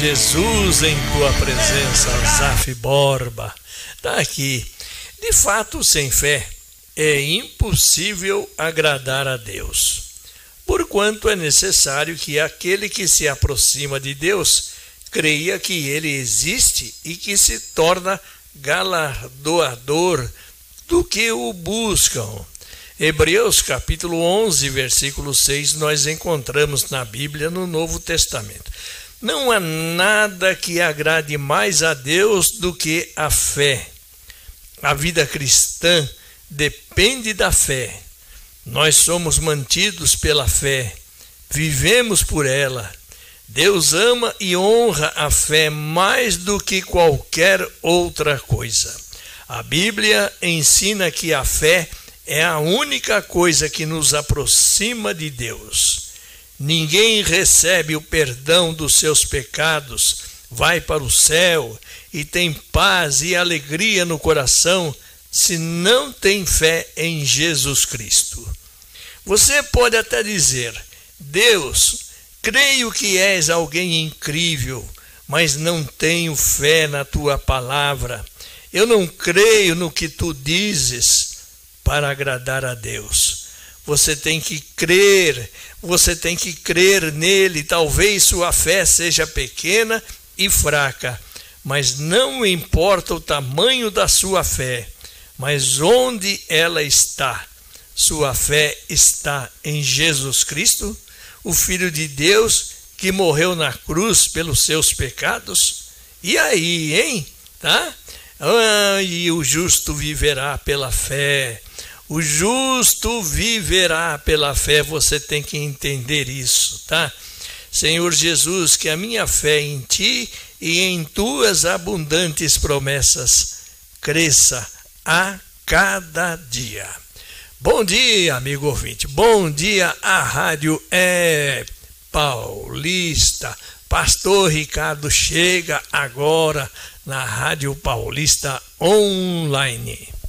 Jesus em tua presença, Zaf Borba. Tá aqui. De fato, sem fé é impossível agradar a Deus, porquanto é necessário que aquele que se aproxima de Deus creia que ele existe e que se torna galardoador do que o buscam. Hebreus capítulo 11, versículo 6, nós encontramos na Bíblia, no Novo Testamento. Não há nada que agrade mais a Deus do que a fé. A vida cristã depende da fé. Nós somos mantidos pela fé, vivemos por ela. Deus ama e honra a fé mais do que qualquer outra coisa. A Bíblia ensina que a fé é a única coisa que nos aproxima de Deus. Ninguém recebe o perdão dos seus pecados, vai para o céu e tem paz e alegria no coração se não tem fé em Jesus Cristo. Você pode até dizer: Deus, creio que és alguém incrível, mas não tenho fé na tua palavra. Eu não creio no que tu dizes para agradar a Deus. Você tem que crer nele. Talvez sua fé seja pequena e fraca, mas não importa o tamanho da sua fé, mas onde ela está. Sua fé está em Jesus Cristo, o Filho de Deus, que morreu na cruz pelos seus pecados. E aí, hein? Tá? E o justo viverá pela fé. O justo viverá pela fé. Você tem que entender isso, tá? Senhor Jesus, que a minha fé em Ti e em Tuas abundantes promessas cresça a cada dia. Bom dia, amigo ouvinte. Bom dia, a Rádio Paulista. Pastor Ricardo chega agora na Rádio Paulista Online.